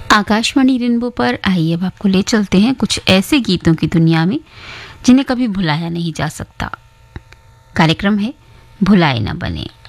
Akashvani rainbow पर आइए अब आपको ले चलते हैं कुछ ऐसे गीतों की दुनिया में जिन्हें कभी भुलाया नहीं जा सकता। कार्यक्रम है भुलाए न बने।